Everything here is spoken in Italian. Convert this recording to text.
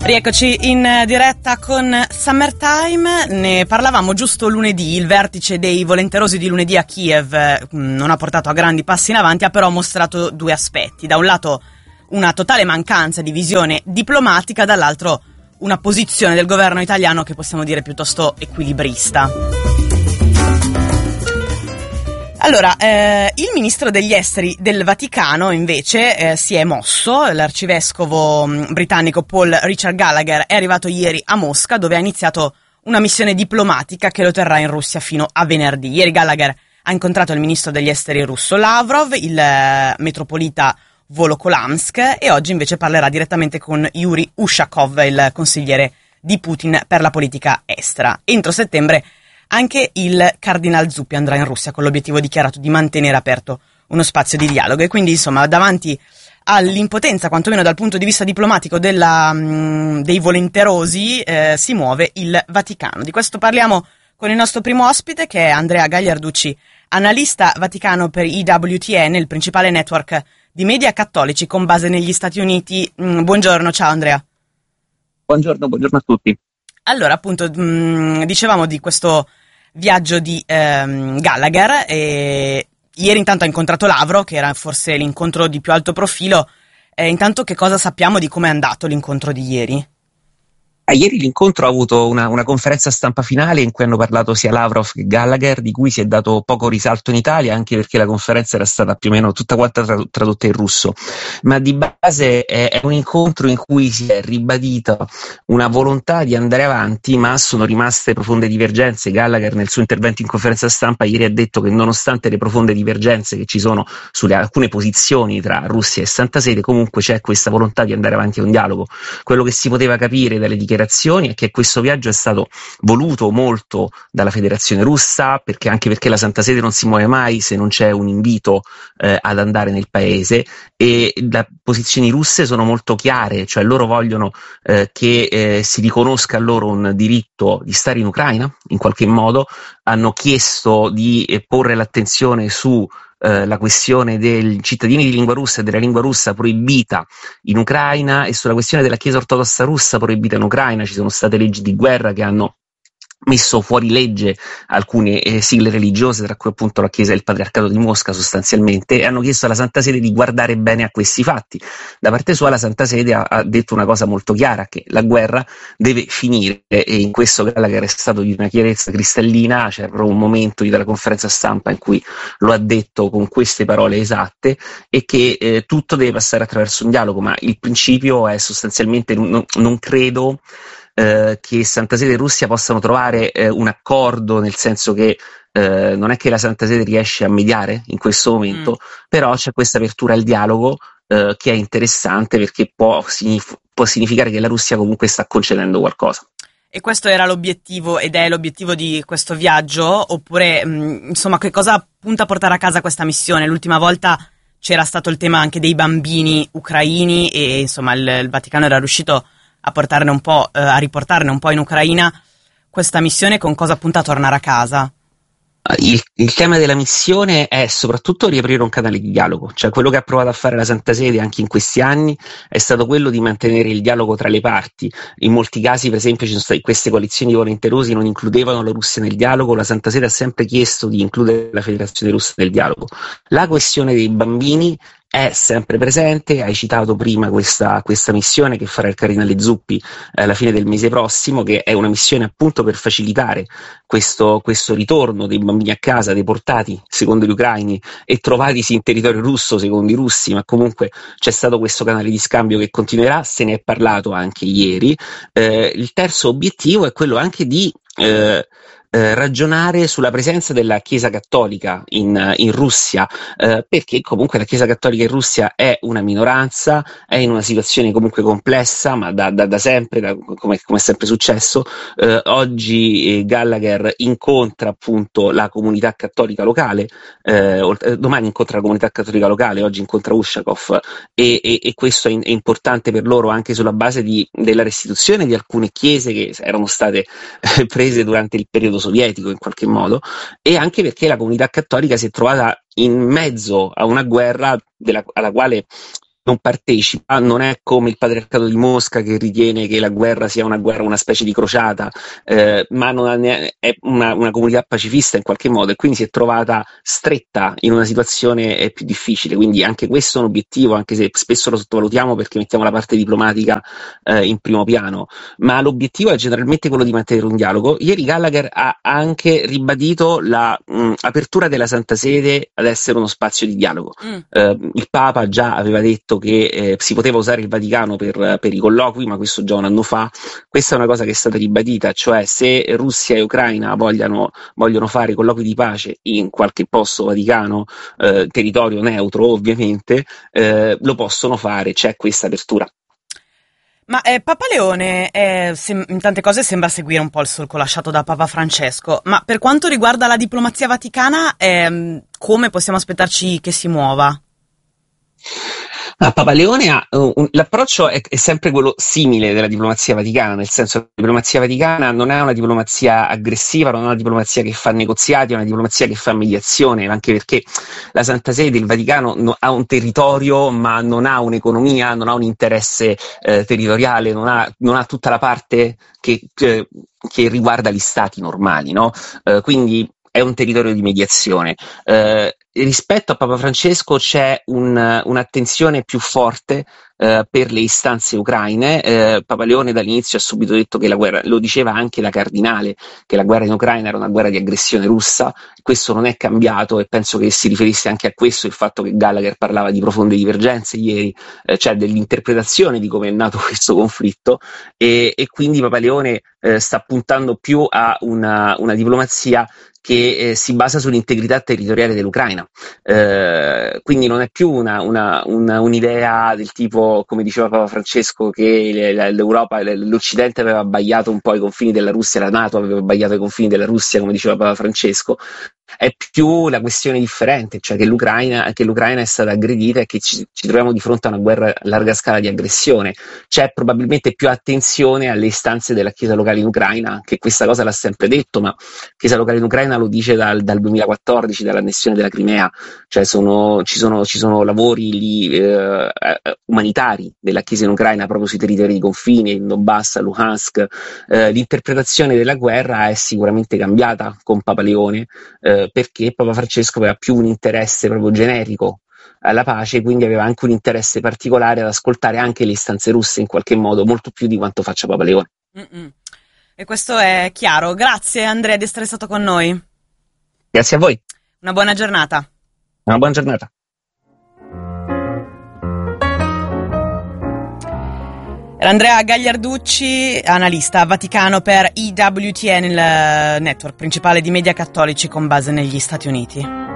Rieccoci in diretta con Summertime. Ne parlavamo giusto lunedì. Il vertice dei volenterosi di lunedì a Kiev non ha portato a grandi passi in avanti, ha però mostrato due aspetti. Da un lato una totale mancanza di visione diplomatica, dall'altro una posizione del governo italiano che possiamo dire piuttosto equilibrista. Allora, il ministro degli esteri del Vaticano invece si è mosso. L'arcivescovo britannico Paul Richard Gallagher è arrivato ieri a Mosca, dove ha iniziato una missione diplomatica che lo terrà in Russia fino a venerdì. Ieri Gallagher ha incontrato il ministro degli esteri russo Lavrov, il metropolita Volokolamsk, e oggi invece parlerà direttamente con Yuri Ushakov, il consigliere di Putin per la politica estera. Entro settembre anche il cardinal Zuppi andrà in Russia con l'obiettivo dichiarato di mantenere aperto uno spazio di dialogo, e quindi insomma davanti all'impotenza, quantomeno dal punto di vista diplomatico, dei volenterosi, si muove il Vaticano. Di questo parliamo con il nostro primo ospite, che è Andrea Gagliarducci, analista vaticano per IWTN, il principale network di media cattolici con base negli Stati Uniti. Buongiorno, ciao Andrea. Buongiorno a tutti. Allora, appunto, dicevamo di questo viaggio di Gallagher, e ieri intanto ha incontrato Lavrov, che era forse l'incontro di più alto profilo. Intanto che cosa sappiamo di come è andato l'incontro di ieri? Ieri l'incontro ha avuto una conferenza stampa finale in cui hanno parlato sia Lavrov che Gallagher, di cui si è dato poco risalto in Italia, anche perché la conferenza era stata più o meno tutta quanta tradotta in russo, ma di base è un incontro in cui si è ribadita una volontà di andare avanti, ma sono rimaste profonde divergenze. Gallagher nel suo intervento in conferenza stampa ieri ha detto che nonostante le profonde divergenze che ci sono sulle alcune posizioni tra Russia e Santa Sede, comunque c'è questa volontà di andare avanti a un dialogo. Quello che si poteva capire dalle dichiarazioni è che questo viaggio è stato voluto molto dalla Federazione Russa, anche perché la Santa Sede non si muove mai se non c'è un invito ad andare nel paese, e le posizioni russe sono molto chiare, cioè loro vogliono che si riconosca a loro un diritto di stare in Ucraina in qualche modo. Hanno chiesto di porre l'attenzione su la questione dei cittadini di lingua russa e della lingua russa proibita in Ucraina, e sulla questione della Chiesa ortodossa russa proibita in Ucraina ci sono state leggi di guerra che hanno messo fuori legge alcune sigle religiose, tra cui appunto la Chiesa del Patriarcato di Mosca sostanzialmente, e hanno chiesto alla Santa Sede di guardare bene a questi fatti. Da parte sua la Santa Sede ha detto una cosa molto chiara, che la guerra deve finire, e in questo Gallagher è stato di una chiarezza cristallina. C'era proprio un momento dalla conferenza stampa in cui lo ha detto con queste parole esatte, e che tutto deve passare attraverso un dialogo, ma il principio è sostanzialmente non credo che Santa Sede e Russia possano trovare un accordo, nel senso che non è che la Santa Sede riesce a mediare in questo momento, però c'è questa apertura al dialogo che è interessante, perché può significare che la Russia comunque sta concedendo qualcosa. E questo era l'obiettivo, ed è l'obiettivo di questo viaggio? Oppure, insomma, che cosa punta a portare a casa questa missione? L'ultima volta c'era stato il tema anche dei bambini ucraini, e insomma il Vaticano era riuscito a portarne un po', a riportarne un po' in Ucraina. Questa missione con cosa punta a tornare a casa? Il tema della missione è soprattutto riaprire un canale di dialogo, cioè quello che ha provato a fare la Santa Sede anche in questi anni è stato quello di mantenere il dialogo tra le parti. In molti casi, per esempio, ci sono state queste coalizioni di volenterosi, non includevano la Russia nel dialogo. La Santa Sede ha sempre chiesto di includere la Federazione Russa nel dialogo. La questione dei bambini è sempre presente. Hai citato prima questa missione che farà il cardinale Zuppi alla fine del mese prossimo, che è una missione appunto per facilitare questo ritorno dei bambini a casa, deportati secondo gli ucraini e trovatisi in territorio russo secondo i russi, ma comunque c'è stato questo canale di scambio che continuerà, se ne è parlato anche ieri. Il terzo obiettivo è quello anche di ragionare sulla presenza della Chiesa Cattolica in Russia, perché comunque la Chiesa Cattolica in Russia è una minoranza, è in una situazione comunque complessa, ma da sempre, come è sempre successo. Oggi Gallagher incontra appunto la comunità cattolica locale, domani incontra la comunità cattolica locale, oggi incontra Ushakov, e questo è importante per loro anche sulla base della restituzione di alcune chiese che erano state prese durante il periodo sovietico in qualche modo, e anche perché la comunità cattolica si è trovata in mezzo a una guerra alla quale non partecipa, non è come il patriarcato di Mosca che ritiene che la guerra sia una guerra, una specie di crociata, ma non è una comunità pacifista in qualche modo, e quindi si è trovata stretta in una situazione più difficile. Quindi anche questo è un obiettivo, anche se spesso lo sottovalutiamo perché mettiamo la parte diplomatica in primo piano, ma l'obiettivo è generalmente quello di mantenere un dialogo. Ieri Gallagher ha anche ribadito l'apertura della Santa Sede ad essere uno spazio di dialogo. Il Papa già aveva detto che si poteva usare il Vaticano per i colloqui, ma questo già un anno fa. Questa è una cosa che è stata ribadita, cioè se Russia e Ucraina vogliono fare colloqui di pace in qualche posto Vaticano, territorio neutro ovviamente, lo possono fare, c'è questa apertura. Ma Papa Leone in tante cose sembra seguire un po' il solco lasciato da Papa Francesco, ma per quanto riguarda la diplomazia vaticana, come possiamo aspettarci che si muova? Papa Leone l'approccio è sempre quello simile della diplomazia vaticana, nel senso che la diplomazia vaticana non è una diplomazia aggressiva, non è una diplomazia che fa negoziati, è una diplomazia che fa mediazione, anche perché la Santa Sede, il Vaticano, ha un territorio ma non ha un'economia, non ha un interesse territoriale, non ha tutta la parte che riguarda gli stati normali, no? Quindi è un territorio di mediazione. Rispetto a Papa Francesco c'è un'attenzione più forte per le istanze ucraine. Papa Leone dall'inizio ha subito detto che la guerra, lo diceva anche da cardinale, che la guerra in Ucraina era una guerra di aggressione russa. Questo non è cambiato, e penso che si riferisse anche a questo il fatto che Gallagher parlava di profonde divergenze ieri, cioè dell'interpretazione di come è nato questo conflitto, e quindi Papa Leone sta puntando più a una diplomazia che si basa sull'integrità territoriale dell'Ucraina. Quindi non è più un'idea del tipo, come diceva Papa Francesco, che l'Europa, l'Occidente aveva abbagliato un po' i confini della Russia, la NATO aveva abbagliato i confini della Russia, come diceva Papa Francesco. È più la questione differente, cioè che l'Ucraina è stata aggredita e che ci troviamo di fronte a una guerra a larga scala di aggressione. C'è probabilmente più attenzione alle istanze della Chiesa locale in Ucraina, che questa cosa l'ha sempre detto, ma Chiesa locale in Ucraina lo dice dal 2014, dall'annessione della Crimea, cioè ci sono lavori lì umanitari della Chiesa in Ucraina proprio sui territori di confine, in Donbass, Luhansk. L'interpretazione della guerra è sicuramente cambiata con Papa Leone, perché Papa Francesco aveva più un interesse proprio generico alla pace, quindi aveva anche un interesse particolare ad ascoltare anche le istanze russe in qualche modo, molto più di quanto faccia Papa Leone. E questo è chiaro. Grazie Andrea di essere stato con noi. Grazie a voi. Una buona giornata. Una buona giornata. Era Andrea Gagliarducci, analista a Vaticano per IWTN, il network principale di media cattolici con base negli Stati Uniti.